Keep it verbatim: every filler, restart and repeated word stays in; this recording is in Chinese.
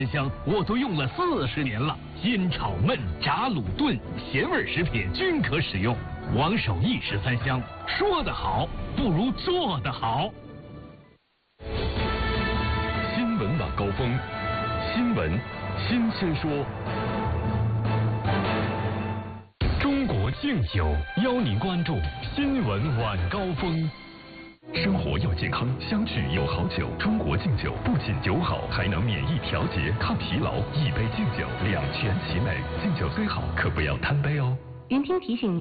香我都用了四十年了，煎炒焖炸卤炖咸味食品均可使用。王守义十三香，说得好不如做得好。 新闻晚高峰，新闻新鲜说。中国敬酒邀您关注新闻晚高峰。生活要健康，相聚有好酒。中国敬酒不仅酒好，还能免疫调节、抗疲劳。一杯敬酒，两全其美。敬酒虽好，可不要贪杯哦。 云听提醒您。